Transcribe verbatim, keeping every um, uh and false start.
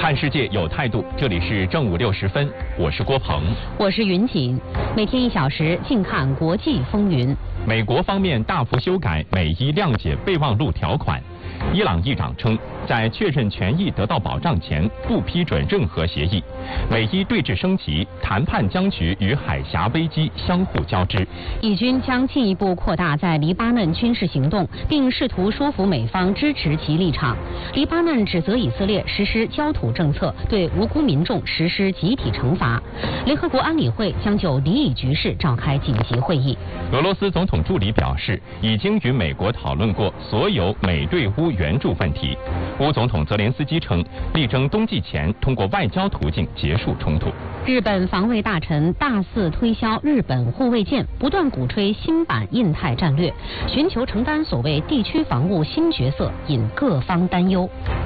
看世界有态度，这里是正午六十分，我是郭鹏， 我是云锦，每天一小时，静看国际风云。 美国方面大幅修改美伊谅解备忘录条款。伊朗议长称，在确认权益得到保障前，不批准任何协议。美伊对峙升级，谈判僵局与海峡危机相互交织。 以军将进一步扩大在黎巴嫩军事行动，并试图说服美方支持其立场。黎巴嫩指责以色列实施焦土政策，对无辜民众实施集体惩罚。联合国安理会将就黎以局势召开紧急会议。 俄罗斯总统助理表示，已经与美国讨论过所有美对乌援助问题。乌总统泽连斯基称，力争冬季前通过外交途径结束冲突。 日本防卫大臣大肆推销日本护卫舰，不断鼓吹新版印太战略，寻求承担所谓地区防务新角色，引各方担忧。